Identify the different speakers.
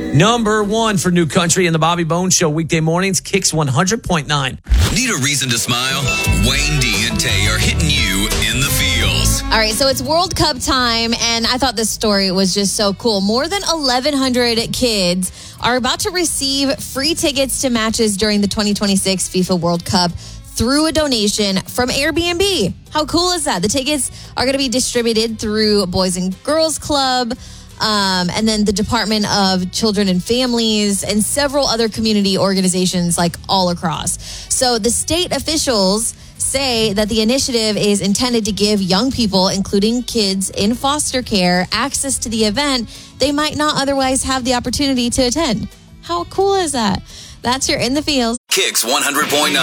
Speaker 1: Number 1 for New Country in the Bobby Bones Show weekday mornings, Kicks 100.9.
Speaker 2: Need a reason to smile? Wayne, D, and Tay are hitting you in the feels.
Speaker 3: All right, so it's World Cup time, and I thought this story was just so cool. More than 1,100 kids are about to receive free tickets to matches during the 2026 FIFA World Cup through a donation from Airbnb. How cool is that? The tickets are going to be distributed through Boys and Girls Club, and then the Department of Children and Families, and several other community organizations like all across. So the state officials say that the initiative is intended to give young people, including kids in foster care, access to the event they might not otherwise have the opportunity to attend. How cool is that? That's your In the Fields.
Speaker 2: Kicks 100.9.